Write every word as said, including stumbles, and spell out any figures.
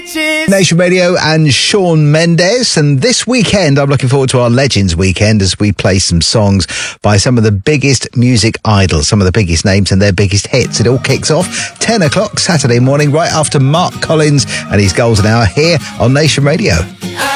Nation Radio and Shawn Mendes, and this weekend I'm looking forward to our Legends weekend as we play some songs by some of the biggest music idols, some of the biggest names and their biggest hits. It all kicks off ten o'clock Saturday morning right after Mark Collins and his Golden Hour here on Nation Radio.